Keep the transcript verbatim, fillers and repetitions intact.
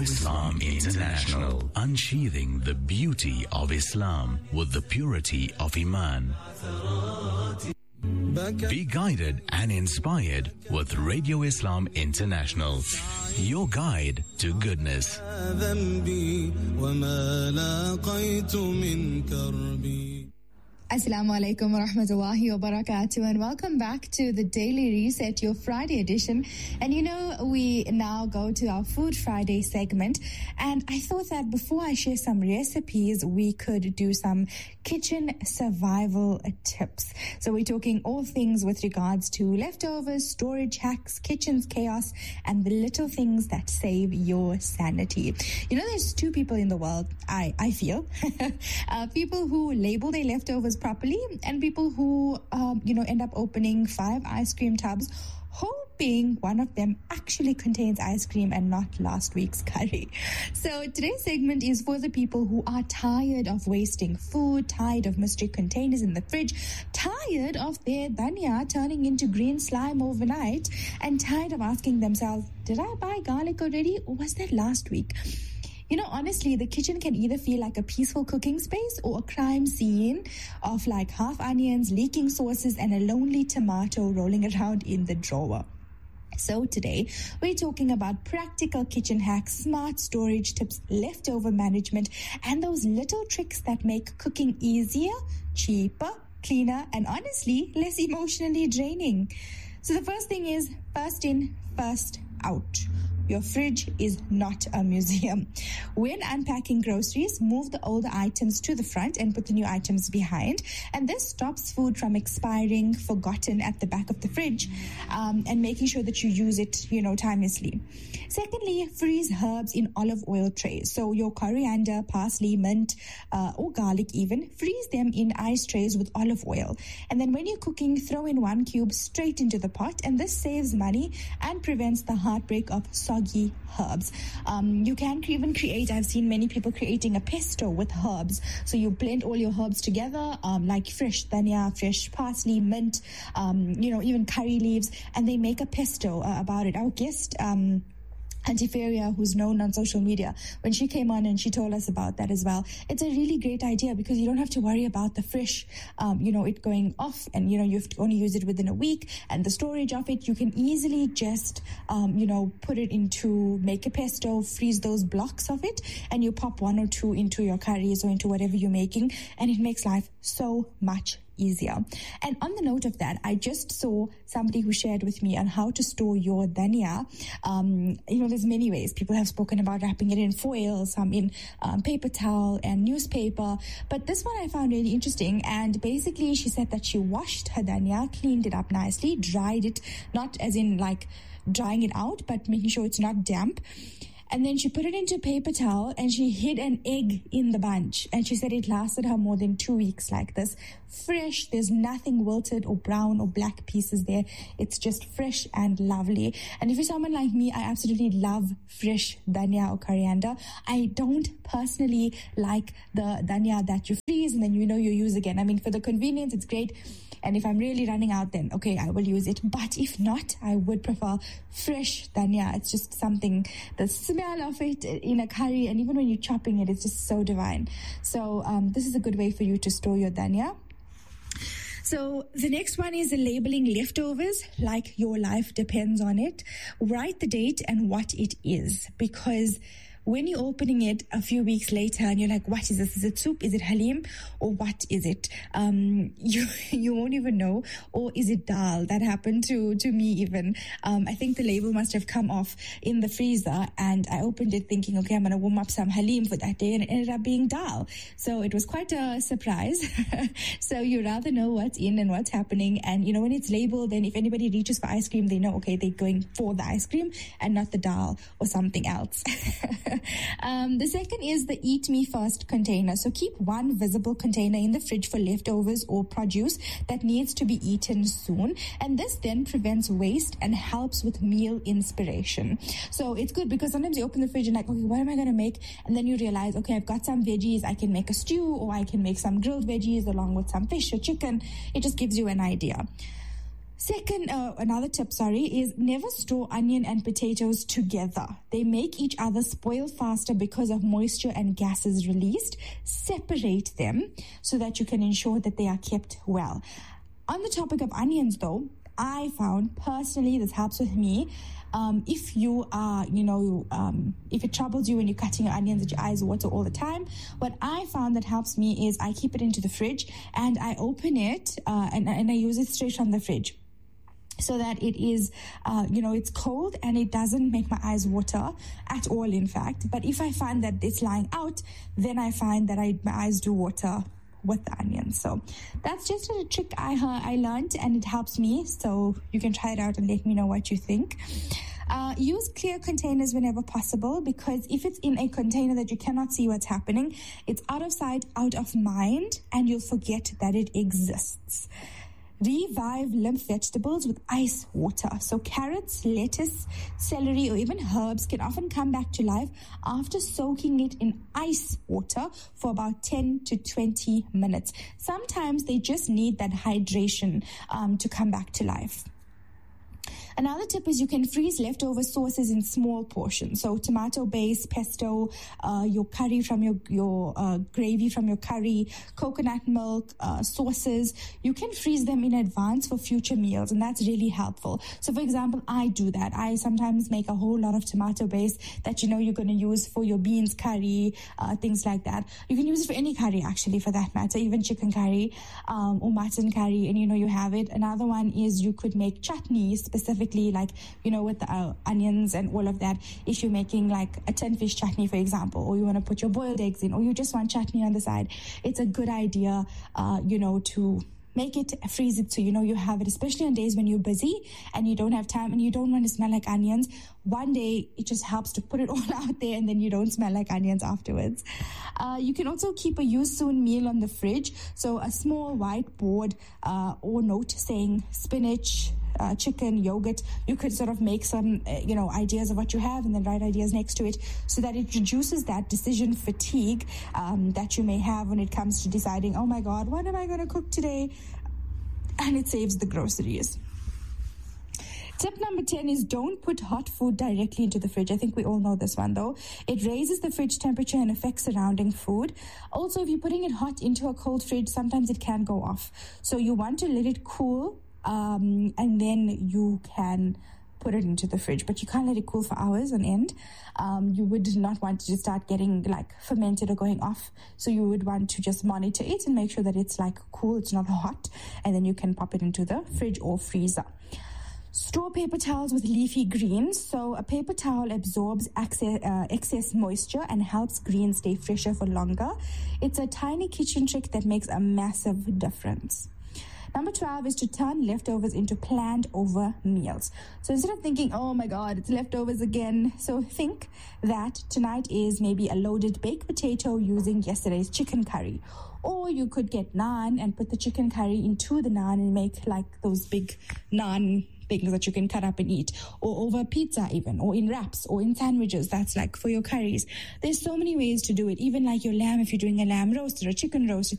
Islam International, unsheathing the beauty of Islam with the purity of Iman. Be guided and inspired with Radio Islam International, your guide to goodness. Assalamu alaikum wa rahmatullahi wa barakatuh, and welcome back to the Daily Reset, your Friday edition. And you know, we now go to our Food Friday segment, and I thought that before I share some recipes, we could do some kitchen survival tips. So we're talking all things with regards to leftovers, storage hacks, kitchen chaos, and the little things that save your sanity. You know, there's two people in the world, I, I feel, uh, people who label their leftovers properly, and people who, um, you know, end up opening five ice cream tubs, hoping one of them actually contains ice cream and not last week's curry. So today's segment is for the people who are tired of wasting food, tired of mystery containers in the fridge, tired of their dhania turning into green slime overnight, and tired of asking themselves, did I buy garlic already, or was that last week? You know, honestly, the kitchen can either feel like a peaceful cooking space or a crime scene of like half onions, leaking sauces, and a lonely tomato rolling around in the drawer. So today, we're talking about practical kitchen hacks, smart storage tips, leftover management, and those little tricks that make cooking easier, cheaper, cleaner, and honestly, less emotionally draining. So the first thing is, first in, first out. Your fridge is not a museum. When unpacking groceries, move the older items to the front and put the new items behind. And this stops food from expiring, forgotten at the back of the fridge, um, and making sure that you use it, you know, timelessly. Secondly, freeze herbs in olive oil trays. So your coriander, parsley, mint, uh, or garlic even, freeze them in ice trays with olive oil. And then when you're cooking, throw in one cube straight into the pot. And this saves money and prevents the heartbreak of soggy herbs. Um, you can even create, I've seen many people creating a pesto with herbs. So you blend all your herbs together, um, like fresh dhania, fresh parsley, mint, um, you know, even curry leaves, and they make a pesto uh, about it. Our guest, um, Auntie Feria, who's known on social media, when she came on and she told us about that as well. It's a really great idea because you don't have to worry about the fresh, um, you know, it going off, and, you know, you have to only use it within a week, and the storage of it, you can easily just, um, you know, put it into, make a pesto, freeze those blocks of it, and you pop one or two into your curries or into whatever you're making, and it makes life so much easier. And on the note of that, I just saw somebody who shared with me on how to store your dhania. Um, you know, there's many ways. People have spoken about wrapping it in foil, some in um, paper towel and newspaper. But this one I found really interesting. And basically, she said that she washed her dhania, cleaned it up nicely, dried it, not as in like drying it out, but making sure it's not damp. And then she put it into a paper towel and she hid an egg in the bunch. And she said it lasted her more than two weeks like this. Fresh, there's nothing wilted or brown or black pieces there. It's just fresh and lovely. And if you're someone like me, I absolutely love fresh dhania or coriander. I don't personally like the dhania that you freeze and then you know you use again. I mean, for the convenience, it's great. And if I'm really running out, then okay, I will use it. But if not, I would prefer fresh dhania. It's just something, the smell of it in a curry, and even when you're chopping it, it's just so divine. So um, this is a good way for you to store your dhania. So the next one is labeling leftovers like your life depends on it. Write the date and what it is, because when you're opening it a few weeks later and you're like, what is this? Is it soup? Is it halim? Or what is it? Um, you you won't even know. Or is it dal? That happened to, to me even. Um, I think the label must have come off in the freezer and I opened it thinking, okay, I'm going to warm up some halim for that day, and it ended up being dal. So it was quite a surprise. So you rather know what's in and what's happening. And, you know, when it's labeled, then if anybody reaches for ice cream, they know, okay, they're going for the ice cream and not the dal or something else. um, the second is the eat me first container. So keep one visible container in the fridge for leftovers or produce that needs to be eaten soon. And this then prevents waste and helps with meal inspiration. So it's good because sometimes you open the fridge and like, okay, what am I going to make? And then you realize, okay, I've got some veggies. I can make a stew, or I can make some grilled veggies along with some fish or chicken. It just gives you an idea. Second, uh, another tip, sorry, is never store onion and potatoes together. They make each other spoil faster because of moisture and gases released. Separate them so that you can ensure that they are kept well. On the topic of onions, though, I found personally, this helps with me, um, if you are, you know, um, if it troubles you when you're cutting your onions that your eyes water all the time, what I found that helps me is I keep it into the fridge and I open it uh, and, and I use it straight from the fridge. So that it is, uh, you know, it's cold and it doesn't make my eyes water at all, in fact. But if I find that it's lying out, then I find that I, my eyes do water with the onions. So that's just a trick I uh, I learned and it helps me. So you can try it out and let me know what you think. Uh, use clear containers whenever possible, because if it's in a container that you cannot see what's happening, it's out of sight, out of mind, and you'll forget that it exists. Revive limp vegetables with ice water. So carrots, lettuce, celery, or even herbs can often come back to life after soaking it in ice water for about ten to twenty minutes. Sometimes they just need that hydration um, to come back to life. Another tip is you can freeze leftover sauces in small portions. So tomato base, pesto, uh, your curry from your, your uh, gravy from your curry, coconut milk, uh, sauces. You can freeze them in advance for future meals, and that's really helpful. So for example, I do that. I sometimes make a whole lot of tomato base that you know you're going to use for your beans curry, uh, things like that. You can use it for any curry, actually, for that matter, even chicken curry um, or mutton curry, and you know you have it. Another one is you could make chutney specifically, like, you know, with the uh, onions and all of that. If you're making like a tin fish chutney, for example, or you want to put your boiled eggs in, or you just want chutney on the side, it's a good idea, uh, you know, to make it, freeze it, so you know you have it, especially on days when you're busy and you don't have time and you don't want to smell like onions. One day it just helps to put it all out there and then you don't smell like onions afterwards. Uh, you can also keep a use soon meal on the fridge. So a small whiteboard uh, or note saying spinach, Uh, chicken, yogurt. You could sort of make some, uh, you know, ideas of what you have and then write ideas next to it so that it reduces that decision fatigue um, that you may have when it comes to deciding, oh my God, what am I going to cook today? And it saves the groceries. Tip number ten is don't put hot food directly into the fridge. I think we all know this one, though. It raises the fridge temperature and affects surrounding food. Also, if you're putting it hot into a cold fridge, sometimes it can go off. So you want to let it cool Um, and then you can put it into the fridge, but you can't let it cool for hours on end. Um, you would not want to just start getting like fermented or going off. So you would want to just monitor it and make sure that it's like cool, it's not hot, and then you can pop it into the fridge or freezer. Store paper towels with leafy greens. So a paper towel absorbs excess, uh, excess moisture and helps greens stay fresher for longer. It's a tiny kitchen trick that makes a massive difference. Number twelve is to turn leftovers into planned over meals. So instead of thinking, oh my God, it's leftovers again. So think that tonight is maybe a loaded baked potato using yesterday's chicken curry. Or you could get naan and put the chicken curry into the naan and make like those big naan things that you can cut up and eat, or over pizza even, or in wraps, or in sandwiches. That's like for your curries. There's so many ways to do it. Even like your lamb, if you're doing a lamb roast or a chicken roast,